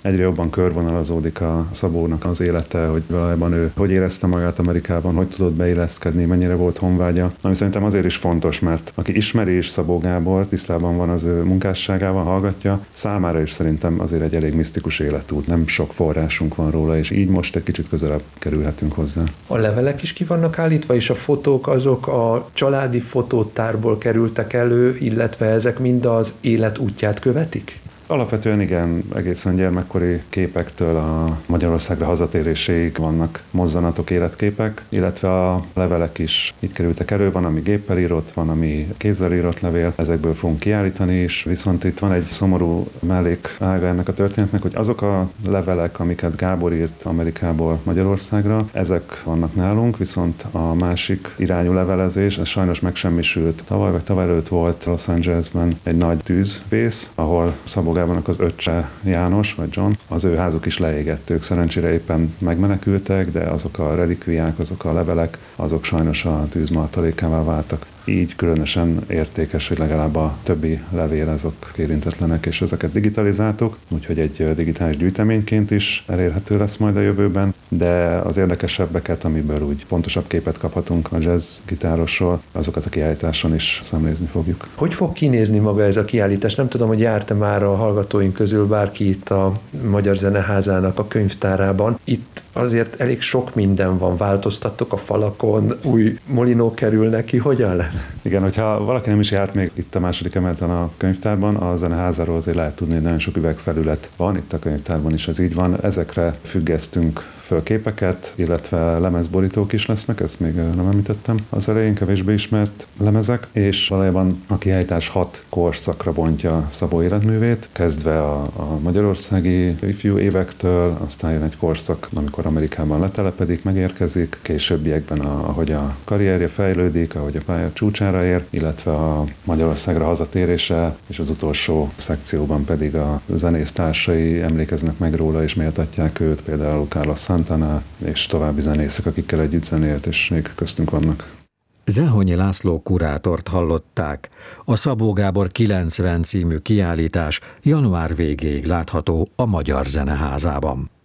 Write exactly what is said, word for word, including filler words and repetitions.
egyre jobban körvonalazódik a Szabónak az élete, hogy valójában ő hogy érezte magát Amerikában, hogy tudott beilleszkedni, mennyire volt honvágya. Ami szerintem azért is fontos, mert aki ismeri is Szabó Gábor, tisztában van az ő munkásságával, hallgatja, számára is szerintem azért egy elég misztikus életút. Nem sok forrásunk van róla, és így most egy kicsit közelebb kerülhetünk hozzá. A levelek is ki vannak állítva, és a fotók azok a családi fotótárból kerültek elő, illetve ezek mind az élet útját követik? Alapvetően igen, egészen gyermekkori képektől a Magyarországra hazatéréséig vannak mozzanatok, életképek, illetve a levelek is itt kerültek elő, van, ami géppel írott, van, ami kézzel írott levél, ezekből fogunk kiállítani is, viszont itt van egy szomorú mellékága ennek a történetnek, hogy azok a levelek, amiket Gábor írt Amerikából Magyarországra, ezek vannak nálunk, viszont a másik irányú levelezés, ez sajnos megsemmisült. Tavaly vagy tavaly előtt volt Los Angelesben egy nagy tűzvész, ahol Szabó Gábornak az öccse János, vagy John, az ő házuk is leégett. Ők szerencsére éppen megmenekültek, de azok a relikviák, azok a levelek, azok sajnos a tűz martalékává váltak. Így különösen értékes, hogy legalább a többi levél azok érintetlenek, és ezeket digitalizáltuk, úgyhogy egy digitális gyűjteményként is elérhető lesz majd a jövőben, de az érdekesebbeket, amiből úgy pontosabb képet kaphatunk a jazz gitárosról, azokat a kiállításon is szemlézni fogjuk. Hogy fog kinézni maga ez a kiállítás? Nem tudom, hogy járt-e már a hallgatóink közül bárki itt a Magyar Zeneházának a könyvtárában. Itt azért elég sok minden van, változtattok a falakon, új molinók kerülnek ki, hogyan lesz? Igen, hogyha valaki nem is járt még itt a második emeleten a könyvtárban, a Zeneházáról azért lehet tudni, hogy nagyon sok üvegfelület van, itt a könyvtárban is ez így van. Ezekre függesztünk föl képeket, illetve lemezborítók is lesznek, ezt még nem említettem. Az elején kevésbé ismert lemezek, és valójában a kiállítás hat korszakra bontja Szabó életművét, kezdve a, a magyarországi ifjú évektől, aztán jön egy korszak, amikor Amerikában letelepedik, megérkezik, későbbiekben, a, ahogy a karrierje fejlődik, ahogy a pálya csúcsára ér, illetve a Magyarországra hazatérése, és az utolsó szekcióban pedig a zenésztársai emlékeznek meg róla, és méltatják őt, például Carlos Santana, és további zenészek, akikkel együtt zenélt, és még köztünk vannak. Zehonyi László kurátort hallották. A Szabó Gábor kilencven című kiállítás január végéig látható a Magyar Zeneházában.